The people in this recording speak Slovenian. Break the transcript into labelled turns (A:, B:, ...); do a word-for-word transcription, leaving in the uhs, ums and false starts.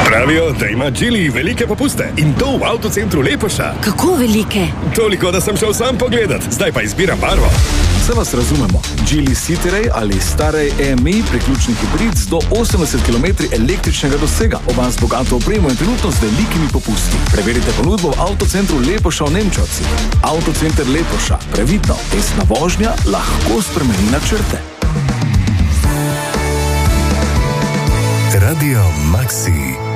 A: Pravijo, da ima Geely velike popuste in to v avtocentru Lepoša.
B: Kako velike?
A: Toliko, da sem šel sam pogledat. Zdaj pa izbiram barvo.
C: Se vas razumemo. Geely Cityray ali Starej E M I priključni hibrid z do osemdeset kilometrov električnega dosega. Oba z bogato opremo in trenutno z velikimi popusti. Preverite ponudbo v avtocentru Lepoša v Nemčovci. Avtocenter Lepoša. Previdno, testna vožnja lahko spremeni načrte.
D: Radio Maxi.